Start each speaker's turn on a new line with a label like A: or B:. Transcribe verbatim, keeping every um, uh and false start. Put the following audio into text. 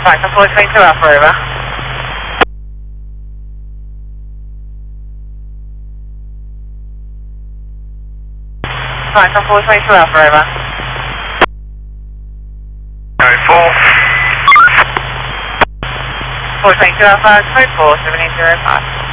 A: Right, so four twenty-two Alpha, over. Right, so four twenty-two Alpha, over.
B: Code four.
A: four twenty-two Alpha, code four seven eight zero five.